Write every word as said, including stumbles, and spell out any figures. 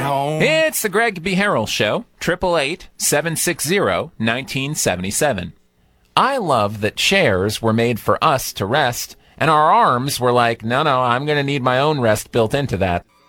It's the Greg B. Harrell Show, eight eight eight, seven six zero, one nine seven seven. I love that chairs were made for us to rest, and our arms were like, no, no, I'm going to need my own rest built into that.